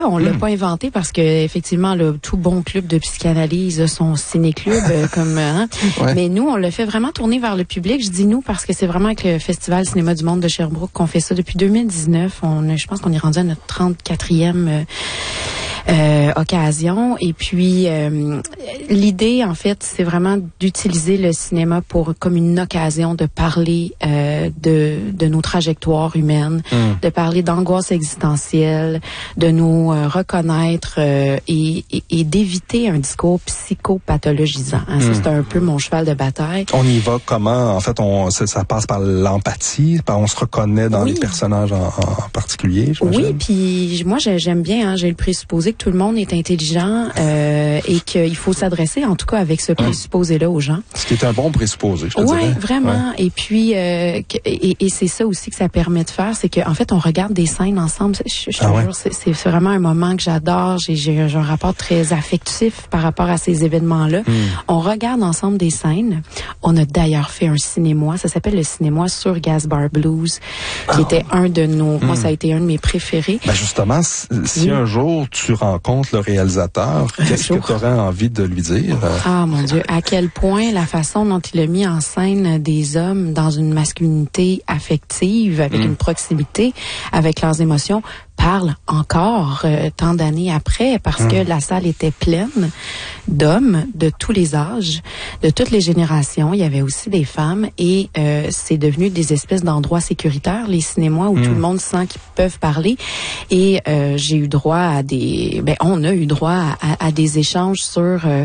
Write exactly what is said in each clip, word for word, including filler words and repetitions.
On l'a Mm. pas inventé parce que effectivement, le tout bon club de psychanalyse a son ciné-club euh, comme hein. Ouais. Mais nous, on le fait vraiment tourner vers le public. Je dis nous parce que c'est vraiment avec le Festival Cinéma du Monde de Sherbrooke qu'on fait ça depuis deux mille dix-neuf. On, a- je pense qu'on est rendu à notre trente-quatrième euh, euh, occasion. Et puis, euh, l'idée, en fait, c'est vraiment d'utiliser le cinéma pour comme une occasion de parler euh, de, de nos trajectoires humaines, Mm. de parler d'angoisse existentielle, de nous euh, reconnaître euh, et, et, et d'éviter un discours psychopathologisant. Hein. Ça, Mm. c'est un peu mon cheval de bataille. On y va comment? En fait, on ça, ça passe par l'empathie, par on se reconnaît dans Oui. les personnages en, en particulier, j'imagine. Oui, puis moi j'ai- j'aime bien, hein, j'ai le présupposé que tout le monde est intelligent euh, et qu'il faut s'adresser, en tout cas avec ce présupposé-là aux gens. Ce qui est un bon présupposé, je te Oui, dirais. vraiment. Ouais. Et puis, euh, que- et, et c'est ça aussi que ça permet de faire, c'est qu'en fait, on regarde des scènes ensemble. Je, je te Ah ouais? jure, c'est, c'est vraiment un moment que j'adore. J'ai, j'ai, j'ai un rapport très affectif par rapport à ces événements-là. Mm. On regarde ensemble des scènes. On a d'ailleurs fait un cinéma. Ça s'appelle le cinéma sur Gasbar Blues, qui Ah. était un de nos... Moi, Mm. ça a été un de mes préférés. Ben justement, si, si Oui. un jour tu rencontres le réalisateur, qu'est-ce que jour. tu aurais envie de lui dire? Euh, Ah mon Dieu, à quel point la façon dont il a mis en scène des hommes dans une masculinité affective, avec Mm. une proximité avec leurs émotions, parle encore euh, tant d'années après, parce Mm. que la salle était pleine d'hommes de tous les âges, de toutes les générations. Il y avait aussi des femmes et euh, c'est devenu des espèces d'endroits sécuritaires, les cinémas où Mm. tout le monde sent qu'ils peuvent parler. Et euh, j'ai eu droit à des... Ben, on a eu droit à, à, à des échanges sur... euh,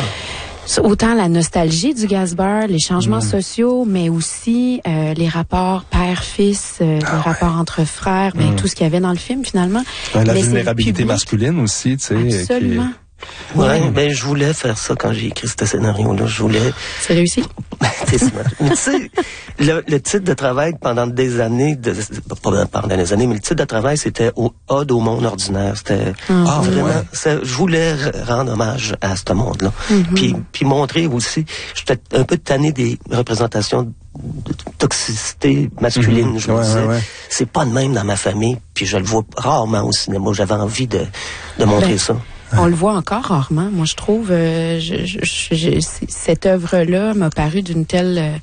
sur autant la nostalgie du Gasbar, les changements Mm. sociaux, mais aussi euh, les rapports père-fils, euh, Ah les ouais. rapports entre frères, ben, Mm. tout ce qu'il y avait dans le film finalement. la Mais c'est le vulnérabilité public. masculine aussi, tu sais. qui est- Absolument. Ouais, ben je voulais faire ça quand j'ai écrit ce scénario-là. Je voulais... C'est réussi? C'est ça. Mais tu sais, le, le titre de travail pendant des années, de, pas pendant des années, mais le titre de travail, c'était au Ode au monde ordinaire. C'était Ah, vraiment, ouais. ça- je voulais r- rendre hommage à ce monde-là. Puis, puis montrer aussi, j'étais un peu tanné des représentations de toxicité masculine. Mhm. Je me Ouais, disais, ouais, ouais. c'est pas de même dans ma famille, puis je le vois rarement au cinéma. J'avais envie de, de montrer Ben, ça. On le voit encore rarement. Moi, je trouve euh, je, je, je, je- c- cette œuvre-là m'a paru d'une telle euh,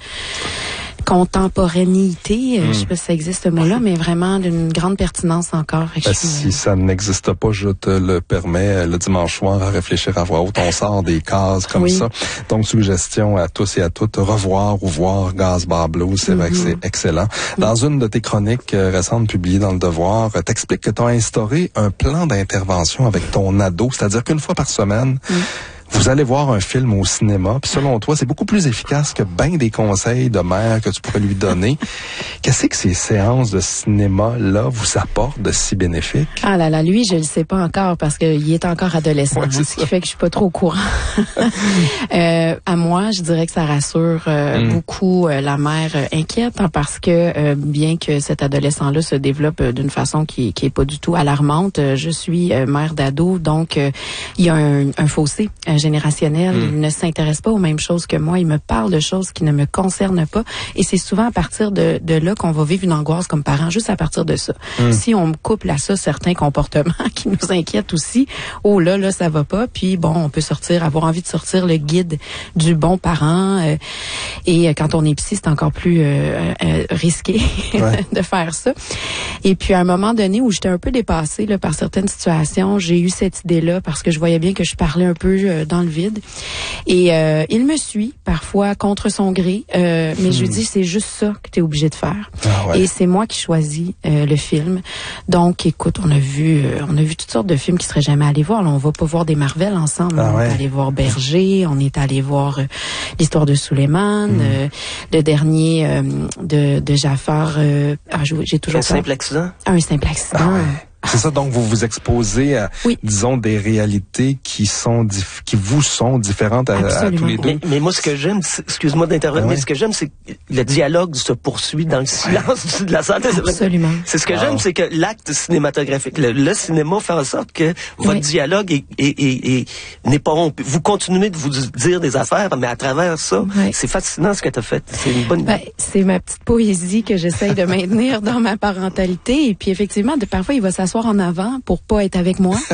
contemporanéité. Euh, Je sais pas si ça existe ce mot-là, mais vraiment d'une grande pertinence encore. Fait que Ben, je suis, si euh, ça n'existe pas, je te le permets, euh, le dimanche soir, à réfléchir à voix haute. On sort des cases comme Oui. ça. Donc, suggestion à tous et à toutes, revoir ou voir Gasbar Blues. C'est vrai que Mm-hmm. c'est excellent. Dans une de tes chroniques euh, récentes publiées dans Le Devoir, euh, t'expliques que tu as instauré un plan d'intervention avec ton ado, c'est-à-dire qu'une fois par semaine, Mm. vous allez voir un film au cinéma, puis selon toi, c'est beaucoup plus efficace que ben des conseils de mère que tu pourrais lui donner. Qu'est-ce que ces séances de cinéma-là vous apportent de si bénéfique? Ah là là, lui, je le sais pas encore parce qu'il est encore adolescent, Ouais, hein, c'est ce qui ça. fait que je suis pas trop au courant. euh, à moi, je dirais que ça rassure euh, Mm. beaucoup euh, la mère euh, inquiète hein, parce que euh, bien que cet adolescent-là se développe euh, d'une façon qui qui est pas du tout alarmante, euh, je suis euh, mère d'ado, donc euh, il y a un, un fossé euh, générationnel. Mm. Il ne s'intéresse pas aux mêmes choses que moi. Il me parle de choses qui ne me concernent pas, et c'est souvent à partir de, de là qu'on va vivre une angoisse comme parent, juste à partir de ça. Mm. Si on me couple à ça certains comportements qui nous inquiètent aussi, oh là, là, ça va pas. Puis bon, on peut sortir, avoir envie de sortir le guide du bon parent. euh, et euh, quand on est psy, c'est encore plus euh, euh, risqué Ouais. de faire ça. Et puis à un moment donné où j'étais un peu dépassée là, par certaines situations, j'ai eu cette idée-là parce que je voyais bien que je parlais un peu euh, dans le vide. Et euh, il me suit parfois contre son gré, euh, mais je lui dis c'est juste ça que tu es obligé de faire. Ah ouais. Et c'est moi qui choisis euh, le film. Donc, écoute, on a vu, euh, on a vu toutes sortes de films qui seraient jamais allés voir. Là, on va pas voir des Marvel ensemble. Ah on ouais. est allé voir Berger, on est allé voir euh, l'histoire de Suleiman, Mm. euh, le dernier euh, de, de Jafar. Euh, ah, j'ai j'ai toujours Un peur. simple accident. Un simple accident. Ah ouais. C'est ça, donc vous vous exposez à, Oui. disons, des réalités qui sont dif- qui vous sont différentes à, à Absolument. tous les deux. Mais, mais moi, ce que j'aime, c'est- excuse-moi d'intervenir, Ah ouais. mais ce que j'aime, c'est que le dialogue se poursuit dans le silence de la salle. Absolument. C'est ce que Wow. j'aime, c'est que l'acte cinématographique, le, le cinéma fait en sorte que votre Oui. dialogue est, est, est, est- n'est pas rompu. Vous continuez de vous dire des affaires, mais à travers ça, Oui. c'est fascinant ce que tu as fait. C'est une bonne Ben, c'est ma petite poésie que j'essaye de maintenir dans ma parentalité. Et puis effectivement, de, parfois, il va s'asseoir s'asseoir en avant pour pas être avec moi.